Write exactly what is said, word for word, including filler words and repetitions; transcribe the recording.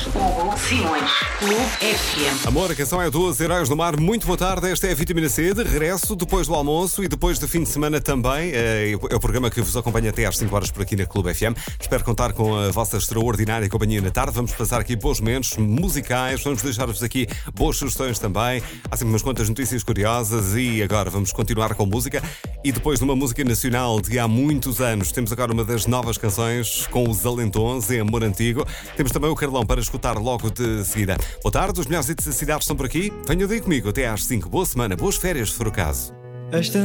Hugo Simões, Clube F M. Amor, a canção é dos Heróis do Mar. Muito boa tarde, esta é a Vitamina C, de regresso depois do almoço e depois do fim de semana também. É o programa que vos acompanha até às cinco horas por aqui na Clube F M. Espero contar com a vossa extraordinária companhia na tarde. Vamos passar aqui bons momentos musicais, vamos deixar-vos aqui boas sugestões também. Há sempre umas quantas notícias curiosas e agora vamos continuar com música. E depois de uma música nacional de há muitos anos, temos agora uma das novas canções com os Alentons em Amor Antigo. Temos também o Carlão para escutar logo de seguida. Boa tarde, os melhores hits da cidade estão por aqui. Venham daí comigo até às cinco. Boa semana, boas férias, se for o caso. Esta